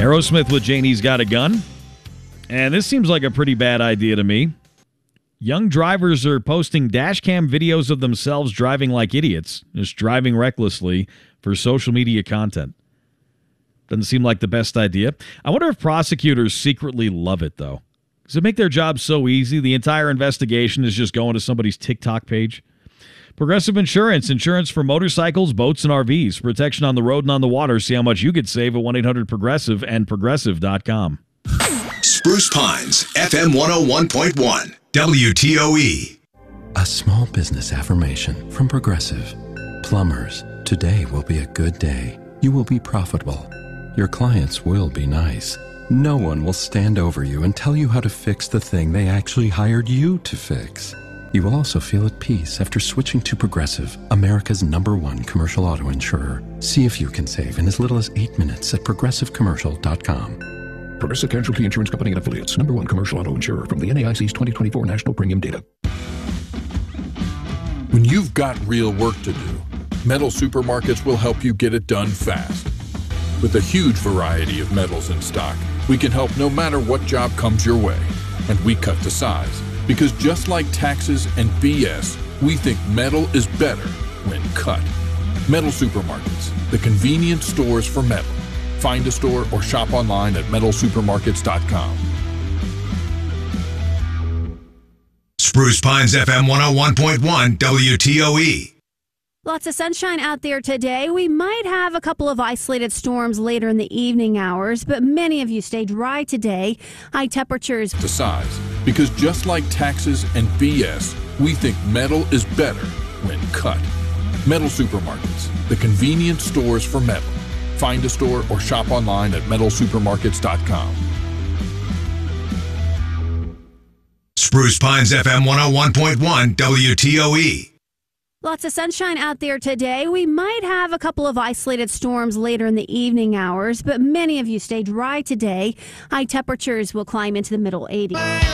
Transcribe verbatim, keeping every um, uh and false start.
Aerosmith with Janie's Got a Gun. And this seems like a pretty bad idea to me. Young drivers are posting dash cam videos of themselves driving like idiots, just driving recklessly for social media content. Doesn't seem like the best idea. I wonder if prosecutors secretly love it, though. Does it make their job so easy? The entire investigation is just going to somebody's TikTok page. Progressive Insurance. Insurance for motorcycles, boats, and R Vs. Protection on the road and on the water. See how much you could save at one eight hundred progressive and progressive dot com. Spruce Pines, F M one oh one point one, W T O E. A small business affirmation from Progressive. Plumbers, today will be a good day. You will be profitable. Your clients will be nice. No one will stand over you and tell you how to fix the thing they actually hired you to fix. You will also feel at peace after switching to Progressive, America's number one commercial auto insurer. See if you can save in as little as eight minutes at progressive commercial dot com. Progressive Casualty Insurance Company and Affiliates, number one commercial auto insurer from the N A I C's twenty twenty-four National Premium Data. When you've got real work to do, Metal Supermarkets will help you get it done fast. With a huge variety of metals in stock, we can help no matter what job comes your way. And we cut to size. Because just like taxes and B S, we think metal is better when cut. Metal Supermarkets, the convenient stores for metal. Find a store or shop online at metal supermarkets dot com. Spruce Pines, F M one oh one point one, W T O E. Lots of sunshine out there today. We might have a couple of isolated storms later in the evening hours, but many of you stay dry today. High temperatures To size. Because just like taxes and B S, we think metal is better when cut. Metal Supermarkets, the convenient stores for metal. Find a store or shop online at metal supermarkets dot com. Spruce Pines, F M one oh one point one, W T O E. Lots of sunshine out there today. We might have a couple of isolated storms later in the evening hours, but many of you stay dry today. High temperatures will climb into the middle eighties.